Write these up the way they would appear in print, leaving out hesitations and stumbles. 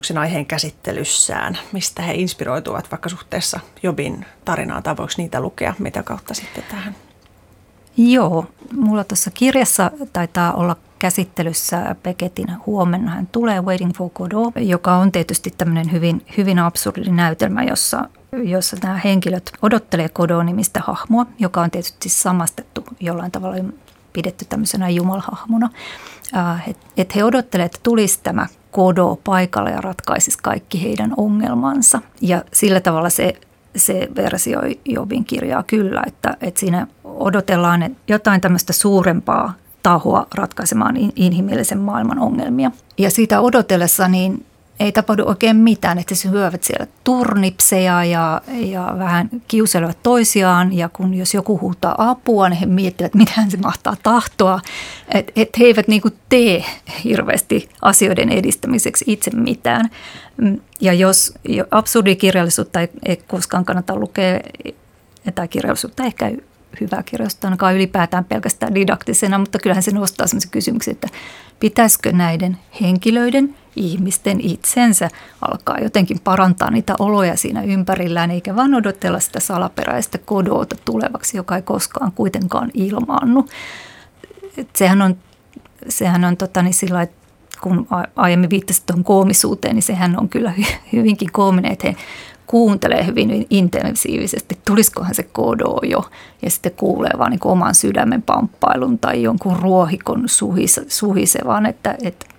sen aiheen käsittelyssään, mistä he inspiroituvat vaikka suhteessa Jobin tarinaan, tai voiko niitä lukea, mitä kautta sitten tähän? Joo, mulla tuossa kirjassa taitaa olla käsittelyssä Beckettin Huomenna hän tulee, Waiting for Godot, joka on tietysti tämmöinen hyvin absurdi näytelmä, jossa nämä henkilöt odottelee Godot-nimistä hahmoa, joka on tietysti samastettu jollain tavalla pidetty tämmöisenä jumalhahmona. Että he odottelevat, että tulisi tämä Godot paikalle ja ratkaisisi kaikki heidän ongelmansa. Ja sillä tavalla se versioi Jobin kirjaa kyllä, että siinä odotellaan jotain tämmöistä suurempaa tahoa ratkaisemaan inhimillisen maailman ongelmia. Ja siitä odotellessa niin ei tapahdu oikein mitään, että he syövät siellä turnipseja ja vähän kiuselevat toisiaan. Ja jos joku huutaa apua, niin he miettivät, mitä se mahtaa tahtoa. Että he eivät niin kuin tee hirveästi asioiden edistämiseksi itse mitään. Ja jos absurdikirjallisuutta ei koskaan kannata lukea, tai kirjallisuutta ehkä hyvää kirjallisuutta ainakaan ylipäätään pelkästään didaktisena, mutta kyllähän se nostaa sellaisen kysymyksen, että pitäisikö näiden henkilöiden, ihmisten itsensä alkaa jotenkin parantaa niitä oloja siinä ympärillään, eikä vaan odotella sitä salaperäistä Godota tulevaksi, joka ei koskaan kuitenkaan ilmaannu. Sehän on sillä, että kun aiemmin viittasit tuohon koomisuuteen, niin sehän on kyllä hyvinkin koominen, että he kuuntelee hyvin intensiivisesti, tulisikohan se Godot jo, ja sitten kuulee vaan niin kuin oman sydämen pamppailun tai jonkun ruohikon suhisevan, että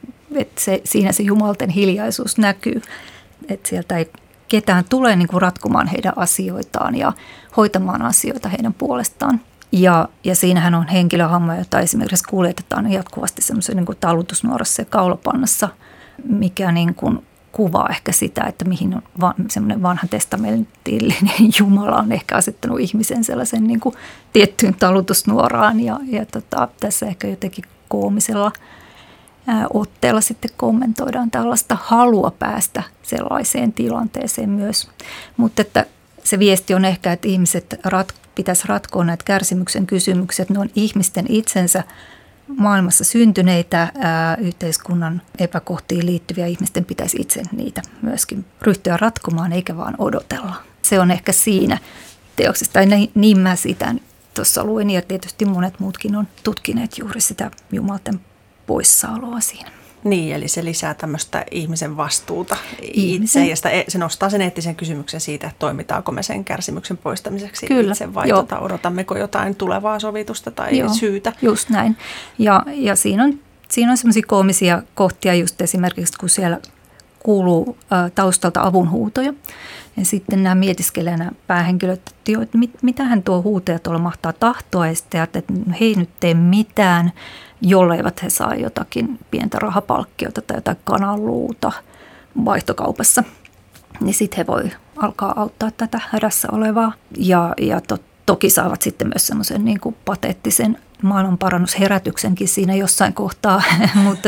siinä se jumalten hiljaisuus näkyy, että sieltä ei ketään tule niin kuin ratkomaan heidän asioitaan ja hoitamaan asioita heidän puolestaan. Ja siinähän on henkilöhahmo, jota esimerkiksi kuljetetaan jatkuvasti semmoisen niin kuin talutusnuorassa ja kaulapannassa, mikä niin kuin kuvaa ehkä sitä, että mihin on semmoinen vanha testamentillinen Jumala on ehkä asettanut ihmisen sellaisen niin kuin tiettyyn talutusnuoraan ja tässä ehkä jotenkin koomisella otteella sitten kommentoidaan tällaista halua päästä sellaiseen tilanteeseen myös. Mutta että se viesti on ehkä, että ihmiset pitäisi ratkoa näitä kärsimyksen kysymyksiä, että ne on ihmisten itsensä maailmassa syntyneitä yhteiskunnan epäkohtiin liittyviä. Ihmisten pitäisi itse niitä myöskin ryhtyä ratkomaan eikä vaan odotella. Se on ehkä siinä teoksessa, tai niin mä sitä tuossa luin, ja tietysti monet muutkin on tutkineet juuri sitä jumalten poissaoloa siinä. Niin, eli se lisää tämmöistä ihmisen vastuuta itse, ja se nostaa sen eettisen kysymyksen siitä, että toimitaanko me sen kärsimyksen poistamiseksi itse, vai odotammeko jotain tulevaa sovitusta tai syytä. Just näin. Ja siinä on semmoisia koomisia kohtia just esimerkiksi, kun siellä kuuluu taustalta avunhuutoja. Ja sitten nämä mietiskelee nämä päähenkilöt, että mitähän tuo huutaja tuolla mahtaa tahtoa, ja sitten että he ei nyt tee mitään, jolleivät he saa jotakin pientä rahapalkkiota tai jotain kananluuta vaihtokaupassa. Niin sitten he voi alkaa auttaa tätä hädässä olevaa. Ja toki saavat sitten myös semmoisen niin kuin pateettisen maailmanparannusherätyksenkin siinä jossain kohtaa, mutta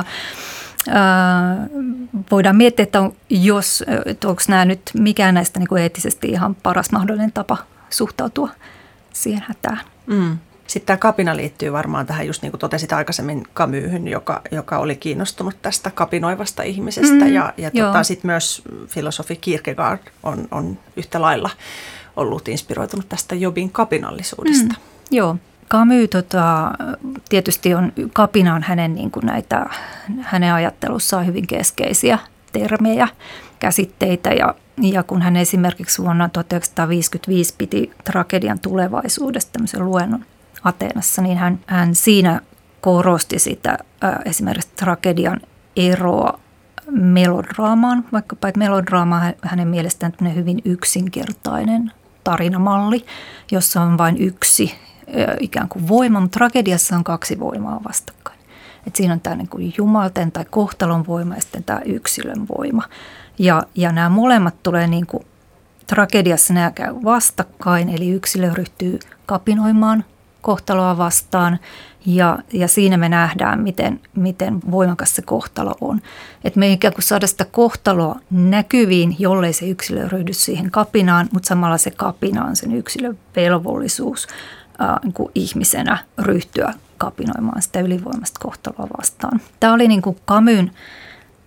voidaan miettiä, että onko nämä nyt mikään näistä niin kuin eettisesti ihan paras mahdollinen tapa suhtautua siihen hätään. Sitten tämä kapina liittyy varmaan tähän, just niin kuin totesit aikaisemmin, Camushyn, joka oli kiinnostunut tästä kapinoivasta ihmisestä. Ja sitten myös filosofi Kierkegaard on yhtä lailla ollut inspiroitunut tästä Jobin kapinallisuudesta. Joo. Camus tietysti kapina on hänen ajattelussaan hyvin keskeisiä termejä, käsitteitä, ja kun hän esimerkiksi vuonna 1955 piti tragedian tulevaisuudesta tämmöisen luennon Ateenassa, niin hän siinä korosti sitä esimerkiksi tragedian eroa melodraamaan, vaikkapa että melodraama hänen mielestään hyvin yksinkertainen tarinamalli, jossa on vain yksi ikään kuin voima, mutta tragediassa on kaksi voimaa vastakkain. Et siinä on tämä niin kuin jumalten tai kohtalon voima ja sitten tämä yksilön voima. Ja nämä molemmat tulee niin kuin tragediassa, nämä käy vastakkain, eli yksilö ryhtyy kapinoimaan kohtaloa vastaan, ja siinä me nähdään, miten voimakas se kohtalo on. Että me ei ikään kuin saada sitä kohtaloa näkyviin, jollei se yksilö ryhdy siihen kapinaan, mutta samalla se kapina on sen yksilön velvollisuus niin kuin ihmisenä ryhtyä kapinoimaan sitä ylivoimasta kohtaloa vastaan. Tämä oli niin kuin Camusin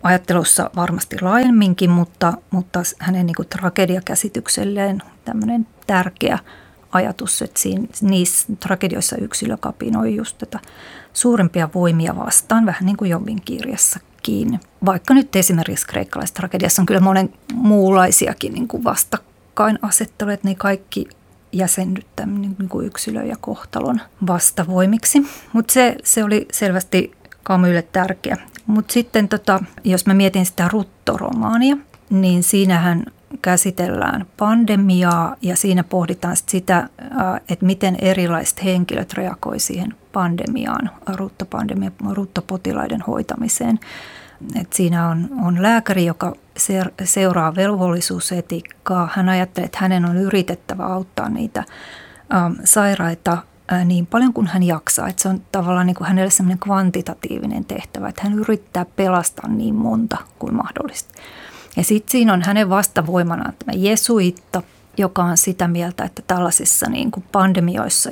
ajattelussa varmasti laajemminkin, mutta hänen niin kuin tragediakäsitykselleen tämmöinen tärkeä ajatus, että niissä tragedioissa yksilö kapinoi just tätä suurempia voimia vastaan, vähän niin kuin Jobin kirjassakin. Vaikka nyt esimerkiksi kreikkalaisessa tragediassa on kyllä monen muunlaisiakin niin kuin vastakkainasetteluja, että ne kaikki jäsennyttää niin kuin yksilön ja kohtalon vastavoimiksi. Mutta se oli selvästi Camusille tärkeä. Mutta sitten jos mä mietin sitä Rutto-romaania, niin siinähän käsitellään pandemiaa ja siinä pohditaan sitä, että miten erilaiset henkilöt reagoi siihen pandemiaan, ruttopotilaiden hoitamiseen. Et siinä on lääkäri, joka seuraa velvollisuusetiikkaa. Hän ajattelee, että hänen on yritettävä auttaa niitä sairaita niin paljon kuin hän jaksaa. Että se on tavallaan niin kuin hänelle sellainen kvantitatiivinen tehtävä, että hän yrittää pelastaa niin monta kuin mahdollista. Ja sitten siinä on hänen vastavoimanaan tämä jesuitta, joka on sitä mieltä, että tällaisissa niin kuin pandemioissa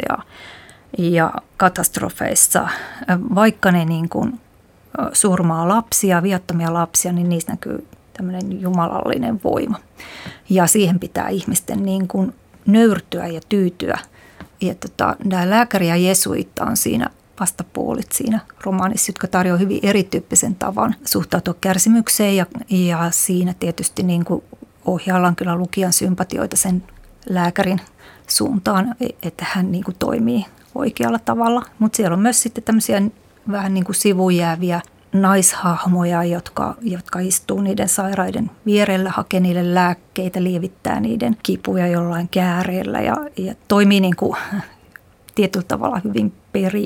ja katastrofeissa, vaikka ne niin kuin surmaa lapsia, viattomia lapsia, niin niissä näkyy tämmöinen jumalallinen voima. Ja siihen pitää ihmisten niin kuin nöyrtyä ja tyytyä. Ja nämä lääkäri ja jesuitta on siinä vastapuolit siinä romaanissa, jotka tarjoaa hyvin erityyppisen tavan suhtautua kärsimykseen ja siinä tietysti niin kuin ohjaillaan kyllä lukijan sympatioita sen lääkärin suuntaan, että hän niin kuin toimii oikealla tavalla. Mutta siellä on myös sitten tämmöisiä vähän niin kuin sivujääviä naishahmoja, jotka istuu niiden sairaiden vierellä, hakee niille lääkkeitä, lievittää niiden kipuja jollain kääreellä ja toimii niin kuin tietyllä tavalla hyvin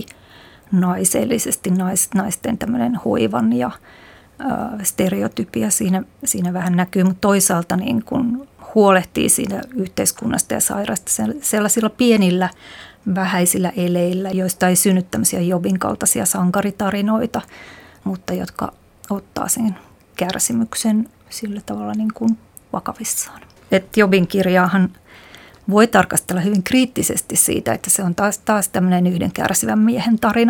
naisellisesti naisten tämmöinen hoivan ja stereotypia siinä vähän näkyy, mutta toisaalta niin kuin huolehtii siinä yhteiskunnasta ja sairaasta sellaisilla pienillä vähäisillä eleillä, joista ei synny tämmöisiä Jobin kaltaisia sankaritarinoita, mutta jotka ottaa sen kärsimyksen sillä tavalla niin kuin vakavissaan. Et Jobin kirjaahan voi tarkastella hyvin kriittisesti siitä, että se on taas tämmöinen yhden kärsivän miehen tarina,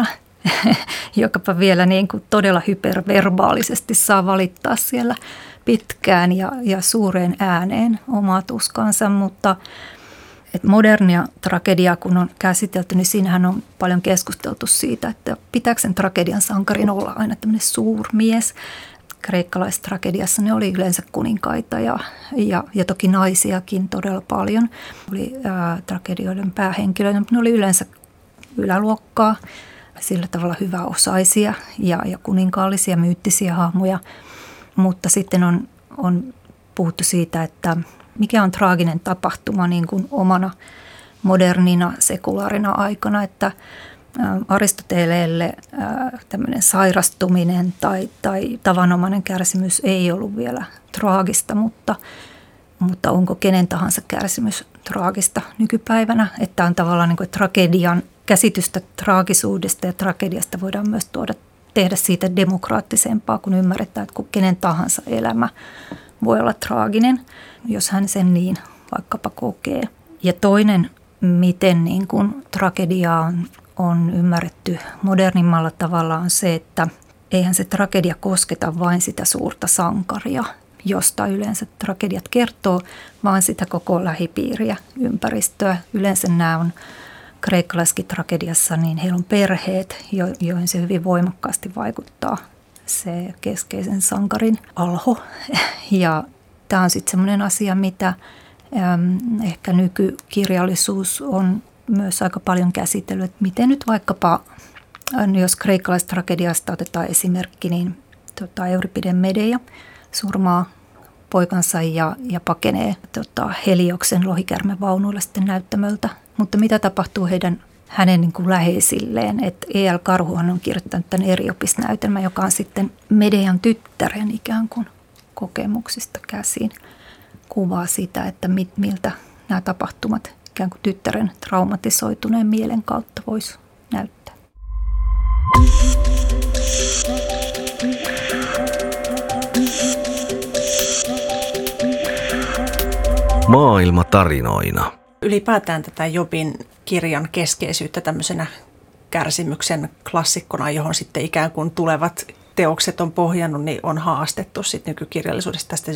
jokapa vielä niin kuin todella hyperverbaalisesti saa valittaa siellä pitkään ja suureen ääneen omaa tuskansa, mutta modernia tragediaa kun on käsitelty, niin siinähän on paljon keskusteltu siitä, että pitääkö sen tragedian sankarin olla aina tämmöinen suurmies. Kreikkalaisessa tragediassa ne oli yleensä kuninkaita ja toki naisiakin todella paljon. Oli tragedioiden päähenkilöitä, mutta ne oli yleensä yläluokkaa, sillä tavalla hyväosaisia ja kuninkaallisia, myyttisiä hahmoja. Mutta sitten on puhuttu siitä, että mikä on traaginen tapahtuma niin kuin omana modernina, sekulaarina aikana, että Aristoteleelle tämmöinen sairastuminen tai tavanomainen kärsimys ei ollut vielä traagista, mutta onko kenen tahansa kärsimys traagista nykypäivänä? Että on tavallaan niin kuin tragedian käsitystä traagisuudesta ja tragediasta voidaan myös tehdä siitä demokraattisempaa, kun ymmärretään, että kenen tahansa elämä voi olla traaginen, jos hän sen niin vaikkapa kokee. Ja toinen, miten niin kuin tragediaa on ymmärretty modernimmalla tavalla, on se, että eihän se tragedia kosketa vain sitä suurta sankaria, josta yleensä tragediat kertoo, vaan sitä koko lähipiiriä, ympäristöä. Yleensä nämä on kreikkalaisessakin tragediassa, niin heillä on perheet, joihin se hyvin voimakkaasti vaikuttaa se keskeisen sankarin alho. Ja tämä on sitten semmoinen asia, mitä ehkä nykykirjallisuus on myös aika paljon käsitellyt. Että miten nyt vaikkapa, jos kreikkalaisesta tragediasta otetaan esimerkki, niin Euripiden Medeia surmaa poikansa ja pakenee Helioksen lohikärmevaunuilla sitten näyttämöltä. Mutta mitä tapahtuu hänen niin kuin läheisilleen? Että E.L. Karhuhan on kirjoittanut tämän Eriopisnäytelmän, joka on sitten Medeian tyttären ikään kuin kokemuksista käsin. Kuvaa sitä, että miltä nämä tapahtumat ikään kuin tyttären traumatisoituneen mielen kautta voisi näyttää. Maailma tarinoina. Ylipäätään tätä Jobin kirjan keskeisyyttä tämmöisenä kärsimyksen klassikkona, johon sitten ikään kuin tulevat teokset on pohjannut, niin on haastettu sit nykykirjallisuudesta. Tästä